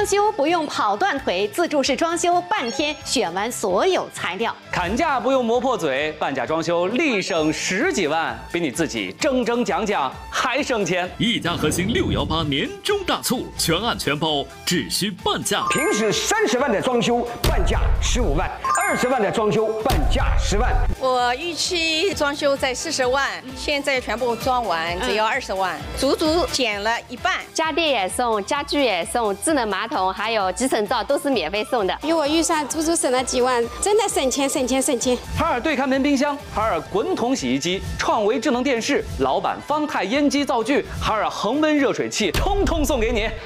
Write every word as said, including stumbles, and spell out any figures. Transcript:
修不用跑断腿，自助式装修半天选完所有材料。 砍价不用磨破嘴，半价装修立省十几万，比你自己争争讲讲还省钱。 一家核心六幺八年终大促，全案全包，只需半价。 平时三十万的装修，半价十五万；二十万的装修，半价十万。 我预期装修在四十万，现在全部装完只要二十万，足足减了一半。 家电也送，家具也送，智能马桶还有集成灶都是免费送的。 比我预算足足省了几万，真的省钱省钱省钱。 海尔对看门冰箱、海尔滚筒洗衣机、创维智能电视、老板方太烟机灶具、海尔恒温热水器，通通送给你。